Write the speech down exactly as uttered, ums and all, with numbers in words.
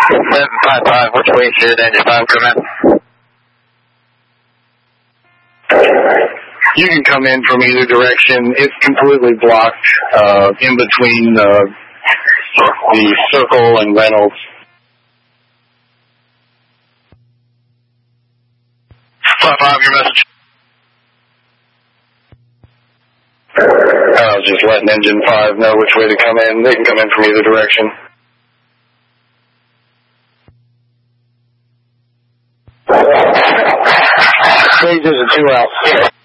seven five five, which way should engine five come in? You can come in from either direction. It's completely blocked uh, in between uh, the Circle and Reynolds. five five, your message. I was just letting engine five know which way to come in. They can come in from either direction. Stages are two out.